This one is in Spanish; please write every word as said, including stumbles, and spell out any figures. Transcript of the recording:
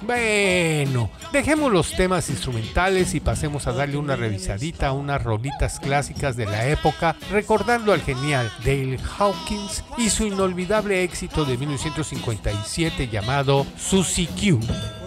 Bueno, dejemos los temas instrumentales y pasemos a darle una revisadita a unas rolitas clásicas de la época, recordando al genial Dale Hawkins y su inolvidable éxito de mil novecientos cincuenta y siete llamado Suzy Q.